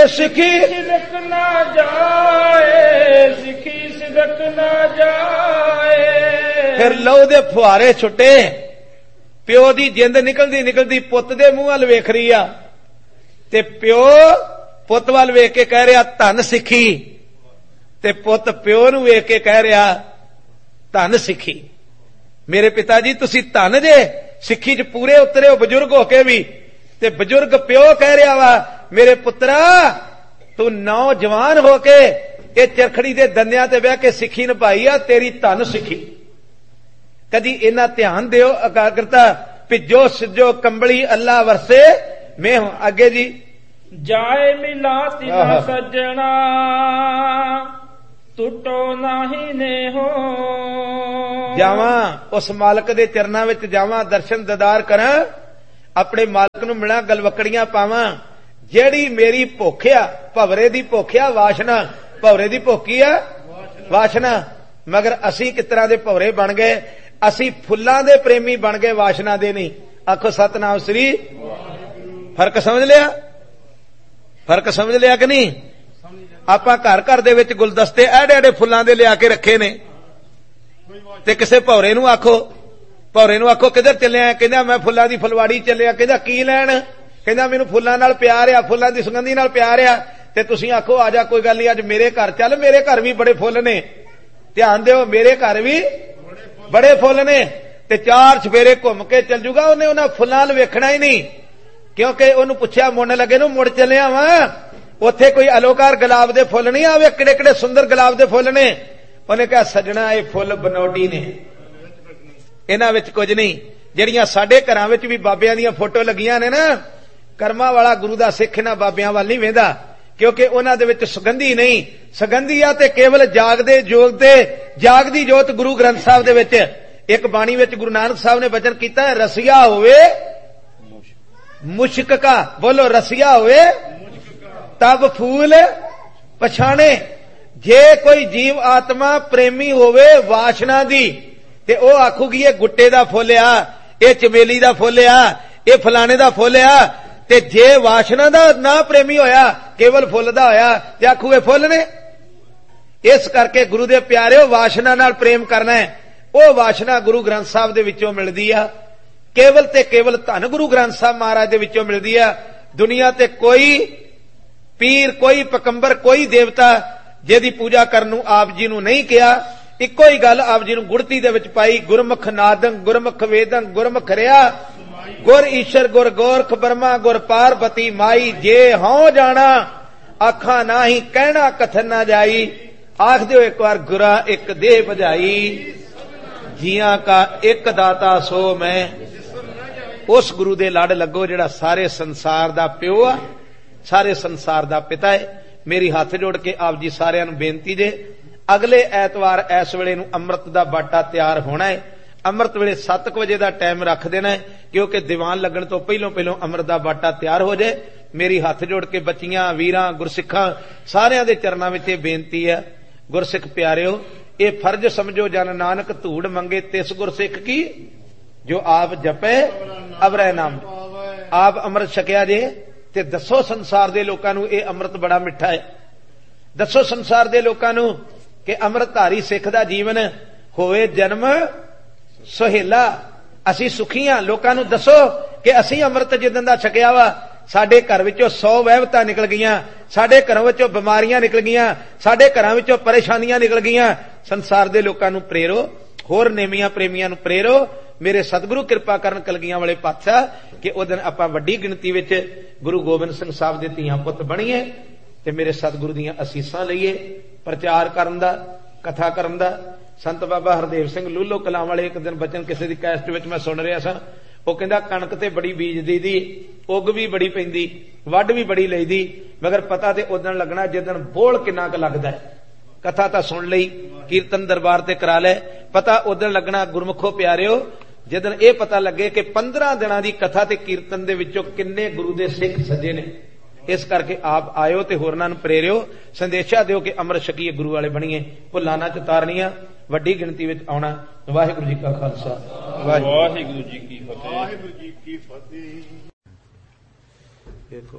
सिखी सिदक ना जाए, सिखी सिदक ना जाए। फिर लहू दे फुहारे छुट्टे, प्यो दी जिंद निकलदी निकलदी पुत दे मूंह वल वेख रही आ, ते प्यो पुत वल वेख के कह रहा धन सिखी, ते पुत प्यो नूं वेख के कह रहा धन सिखी। मेरे पिता जी तुसी धन जे, सिखी च पूरे उतरे हो बजुर्ग होके भी, ते बजुर्ग प्यो कह रहा वा मेरे पुत्रा तू नौजवान होके ये चरखड़ी दे दंदियां ते बह के सिखी निभाई आ, तेरी धन सिखी। कदी इना ध्यान दियो, एकाग्रता, भिजो सिजो कंबली अल्लाह वरसे मैं हूं। आगे जी, जाए मिला तिना सजना, टुटो नाही ने हो। जावा उस मालक दे चरनां विच जावा, दर्शन दीदार करां, अपने मालक नूं मिलां, गलवकड़ियां पावां। जेड़ी मेरी भुख आ, भवरे दी भुख आ, वासना, भवरे दी भुख की आ वासना। मगर असी किस तरह दे भवरे बन गए, असी फुल्लां दे प्रेमी बन गए, वासना दे नहीं। आखो सतनाम श्री। फर्क समझ लिया, फर्क समझ लिया कि नहीं? आपां घर घर दे विच गुलदस्ते एडे एडे फुल्लां दे लिया के रखे ने, ते किसे भवरे नूं आखो, भौरे नूं आखो किधर चलिया, कहंदा मैं फुल्लां दी फुलवाड़ी चलिया। कहंदा की लैण, कहंदा मैनूं फुल्लां नाल प्यार आ, फुल्लां दी सुगंधी नाल प्यार आ। ते तुसीं आखो आ जा कोई गल नहीं, अज मेरे घर चल, मेरे घर भी बड़े फुੱਲ ने, ध्यान दिओ मेरे घर भी बड़े फुੱਲ ने। ते चार चफेरे घुम के चल जूगा, उन्हें उन्हां फुल्लां वल वेखना ही नहीं, क्योंकि उहनूं पुछया मुंड लगे नूं मुड़ चलिया वां, उत्थे कोई अलोकार गुलाब दे फुੱਲ नहीं, आवे किड़े किड़े सुंदर गुलाब दे फुੱਲ ने। उहने कहा सजना ये फुੱਲ बनौटी ने, इन्हां विच कुछ नहीं। ਜਿਹੜੀਆਂ ਸਾਡੇ ਘਰਾਂ ਵਿੱਚ ਵੀ ਬਾਬਿਆਂ ਦੀਆਂ ਫੋਟੋ ਲੱਗੀਆਂ ਨੇ ਨਾ, ਕਰਮਾਂ ਵਾਲਾ ਗੁਰੂ ਦਾ ਸਿੱਖ ਇਹਨਾਂ ਬਾਬਿਆਂ ਵੱਲ ਨਹੀਂ ਵੇਂਦਾ, ਕਿਉਂਕਿ ਉਹਨਾਂ ਦੇ ਵਿੱਚ ਸੁਗੰਧੀ ਨਹੀਂ। ਸੁਗੰਧੀ ਆ ਤੇ ਕੇਵਲ ਜਾਗਦੇ ਜੋਗ ਤੇ ਜਾਗਦੀ ਜੋਤ ਗੁਰੂ ਗ੍ਰੰਥ ਸਾਹਿਬ ਦੇ ਵਿੱਚ। ਇੱਕ ਬਾਣੀ ਵਿੱਚ ਗੁਰੂ ਨਾਨਕ ਸਾਹਿਬ ਨੇ ਬਚਨ ਕੀਤਾ ਹੈ, ਰਸੀਆ ਹੋਵੇ ਮੁਸ਼ਕ ਕਾ, ਬੋਲੋ ਰਸੀਆ ਹੋਵੇ ਤਬ ਫੂਲ ਪਛਾਣੇ। ਜੇ ਕੋਈ ਜੀਵ ਆਤਮਾ ਪ੍ਰੇਮੀ ਹੋਵੇ ਵਾਸ਼ਨਾ ਦੀ, ਤੇ ਉਹ ਆਖੂਗੀ ਇਹ ਗੁੱਟੇ ਦਾ ਫੁੱਲ ਆ, ਇਹ ਚਮੇਲੀ ਦਾ ਫੁੱਲ ਆ, ਇਹ ਫਲਾਣੇ ਦਾ ਫੁੱਲ ਆ। ਤੇ ਜੇ ਵਾਸ਼ਨਾ ਦਾ ਨਾ ਪ੍ਰੇਮੀ ਹੋਇਆ, ਕੇਵਲ ਫੁੱਲ ਦਾ ਹੋਇਆ, ਤੇ ਆਖੂ ਇਹ ਫੁੱਲ ਨੇ। ਇਸ ਕਰਕੇ ਗੁਰੂ ਦੇ ਪਿਆਰਿਓ, ਵਾਸ਼ਨਾ ਨਾਲ ਪ੍ਰੇਮ ਕਰਨਾ ਹੈ, ਉਹ ਵਾਸ਼ਨਾ ਗੁਰੂ ਗ੍ਰੰਥ ਸਾਹਿਬ ਦੇ ਵਿੱਚੋਂ ਮਿਲਦੀ ਆ। ਕੇਵਲ ਤੇ ਕੇਵਲ ਧੰਨ ਗੁਰੂ ਗ੍ਰੰਥ ਸਾਹਿਬ ਮਹਾਰਾਜ ਦੇ ਵਿੱਚੋਂ ਮਿਲਦੀ ਆ। ਦੁਨੀਆ ਤੇ ਕੋਈ ਪੀਰ, ਕੋਈ ਪਕੰਬਰ, ਕੋਈ ਦੇਵਤਾ ਜਿਹਦੀ ਪੂਜਾ ਕਰਨ ਨੂੰ ਆਪ ਜੀ ਨੂੰ ਨਹੀਂ ਕਿਹਾ। ਇੱਕੋ ਹੀ ਗੱਲ ਆਪ ਜੀ ਨੂੰ ਗੁੜਤੀ ਦੇ ਵਿੱਚ ਪਾਈ, ਗੁਰਮੁਖ ਨਾਦੰ ਗੁਰਮੁਖ ਵੇਦੰ ਗੁਰਮੁਖ ਰਿਆ, ਗੁਰ ਈਸ਼ਰ ਗੁਰ ਗੋਰਖ ਬਰਮਾ ਗੁਰ ਪਾਰਬਤੀ ਮਾਈ। ਜੇ ਹਉ ਜਾਣਾ ਆਖਾਂ ਨਾਹੀ, ਕਹਿਣਾ ਕਥਨ ਨਾ ਜਾਈ, ਆਖ ਦਿਓ ਇੱਕ ਵਾਰ ਗੁਰਾ ਇੱਕ ਦੇਹ ਬਜਾਈ। ਜੀਆਂ ਕਾ ਇੱਕ ਦਾਤਾ ਸੋ ਮੈਂ। ਉਸ ਗੁਰੂ ਦੇ ਲੜ ਲੱਗੋ ਜਿਹੜਾ ਸਾਰੇ ਸੰਸਾਰ ਦਾ ਪਿਓ ਆ, ਸਾਰੇ ਸੰਸਾਰ ਦਾ ਪਿਤਾ ਹੈ। ਮੇਰੀ ਹੱਥ ਜੋੜ ਕੇ ਆਪ ਜੀ ਸਾਰਿਆਂ ਨੂੰ ਬੇਨਤੀ ਜੇ, ਅਗਲੇ ਐਤਵਾਰ ਇਸ ਵੇਲੇ ਨੂੰ ਅੰਮ੍ਰਿਤ ਦਾ ਬਾਟਾ ਤਿਆਰ ਹੋਣਾ ਹੈ। ਅੰਮ੍ਰਿਤ ਵੇਲੇ 7 ਵਜੇ ਦਾ ਟਾਈਮ ਰੱਖ ਦੇਣਾ ਹੈ, ਕਿਉਂਕਿ ਦੀਵਾਨ ਲੱਗਣ ਤੋਂ ਪਹਿਲੋਂ ਪਹਿਲੋਂ ਅੰਮ੍ਰਿਤ ਦਾ ਬਾਟਾ ਤਿਆਰ ਹੋ ਜਾਏ। ਮੇਰੀ ਹੱਥ ਜੋੜ ਕੇ ਬੱਚੀਆਂ, ਵੀਰਾਂ, ਗੁਰਸਿੱਖਾਂ ਸਾਰਿਆਂ ਦੇ ਚਰਨਾਂ ਵਿੱਚ ਇਹ ਬੇਨਤੀ ਹੈ। ਗੁਰਸਿੱਖ ਪਿਆਰਿਓ, ਇਹ ਫਰਜ਼ ਸਮਝੋ, ਜਨ ਨਾਨਕ ਧੂੜ ਮੰਗੇ ਤਿਸ ਗੁਰਸਿੱਖ ਕੀ, ਜੋ ਆਪ ਜਪੇ ਅਵਰੈ ਨਾਮ। ਆਪ ਅੰਮ੍ਰਿਤ ਛਕਿਆ ਜੇ, ਤੇ ਦੱਸੋ ਸੰਸਾਰ ਦੇ ਲੋਕਾਂ ਨੂੰ ਇਹ ਅੰਮ੍ਰਿਤ ਬੜਾ ਮਿੱਠਾ ਹੈ। ਦੱਸੋ ਸੰਸਾਰ ਦੇ ਲੋਕਾਂ ਨੂੰ ਕਿ ਅੰਮ੍ਰਿਤਧਾਰੀ ਸਿੱਖ ਦਾ ਜੀਵਨ ਹੋਵੇ ਜਨਮ ਸੁਹੇਲਾ। ਅਸੀਂ ਸੁਖੀ ਹਾਂ। ਲੋਕਾਂ ਨੂੰ ਦੱਸੋ ਕਿ ਅਸੀਂ ਅੰਮ੍ਰਿਤ ਜਿੱਦਣ ਦਾ ਛਕਿਆ ਵਾ, ਸਾਡੇ ਘਰ ਵਿੱਚੋਂ 100 ਵਹਿਵਤਾਂ ਨਿਕਲ ਗਈਆਂ, ਸਾਡੇ ਘਰਾਂ ਵਿੱਚੋਂ ਬਿਮਾਰੀਆਂ ਨਿਕਲ ਗਈਆਂ, ਸਾਡੇ ਘਰਾਂ ਵਿੱਚੋਂ ਪਰੇਸ਼ਾਨੀਆਂ ਨਿਕਲ ਗਈਆਂ। ਸੰਸਾਰ ਦੇ ਲੋਕਾਂ ਨੂੰ ਪ੍ਰੇਰੋ, ਹੋਰ ਨੇਮੀਆਂ ਪ੍ਰੇਮੀਆਂ ਨੂੰ ਪ੍ਰੇਰੋ। ਮੇਰੇ ਸਤਿਗੁਰੂ ਕਿਰਪਾ ਕਰਨ ਕਲਗੀਆਂ ਵਾਲੇ ਪਾਤਸ਼ਾਹ ਕਿ ਉਹ ਦਿਨ ਆਪਾਂ ਵੱਡੀ ਗਿਣਤੀ ਵਿੱਚ ਗੁਰੂ ਗੋਬਿੰਦ ਸਿੰਘ ਸਾਹਿਬ ਦੇ ਧੀਆਂ ਪੁੱਤ ਬਣੀਏ, ਤੇ ਮੇਰੇ ਸਤਿਗੁਰੂ ਦੀਆਂ ਅਸੀਸਾਂ ਲਈਏ। ਪ੍ਰਚਾਰ ਕਰਨ ਦਾ, ਕਥਾ ਕਰਨ ਦਾ। ਸੰਤ ਬਾਬਾ ਹਰਦੇਵ ਸਿੰਘ ਲੂਲੋ ਕਲਾਂ ਵਾਲੇ ਇੱਕ ਦਿਨ ਬਚਨ ਕਿਸੇ ਦੀ ਕੈਸਟ ਵਿੱਚ ਮੈਂ ਸੁਣ ਰਿਹਾ ਸਾਂ, ਉਹ ਕਹਿੰਦਾ ਕਣਕ ਤੇ ਬੜੀ ਬੀਜਦੀ ਦੀ, ਉਗ ਵੀ ਬੜੀ ਪੈਂਦੀ, ਵੱਢ ਵੀ ਬੜੀ ਲਈਦੀ, ਮਗਰ ਪਤਾ ਤੇ ਉਦਣ ਲੱਗਣਾ ਜਿੱਦਣ ਬੋਲ ਕਿੰਨਾ ਕੁ ਲੱਗਦਾ। ਕਥਾ ਤਾਂ ਸੁਣ ਲਈ, ਕੀਰਤਨ ਦਰਬਾਰ ਤੇ ਕਰਾ ਲੈ, ਪਤਾ ਉਦਣ ਲੱਗਣਾ ਗੁਰਮੁਖੋ ਪਿਆਰਿਓ ਜਿੱਦਣ ਇਹ ਪਤਾ ਲੱਗੇ ਕਿ 15 ਦਿਨਾਂ ਦੀ ਕਥਾ ਤੇ ਕੀਰਤਨ ਦੇ ਵਿੱਚੋਂ ਕਿੰਨੇ ਗੁਰੂ ਦੇ ਸਿੱਖ ਸੱਜੇ ਨੇ। ਇਸ ਕਰਕੇ ਆਪ ਆਇਓ ਤੇ ਹੋਰਨਾਂ ਨੂੰ ਪ੍ਰੇਰਿਓ, ਸੰਦੇਸ਼ਾ ਦਿਓ ਕਿ ਅੰਮ੍ਰਿਤ ਛਕੀਏ, ਗੁਰੂ ਵਾਲੇ ਬਣੀਏ, ਭੁੱਲਾਂ ਨਾ ਚਤਾਰਨੀਆਂ, ਵੱਡੀ ਗਿਣਤੀ ਵਿੱਚ ਆਉਣਾ। ਵਾਹਿਗੁਰੂ ਜੀ ਕਾ ਖਾਲਸਾ, ਵਾਹਿਗੁਰੂ ਜੀ ਕੀ ਫਤਿਹ।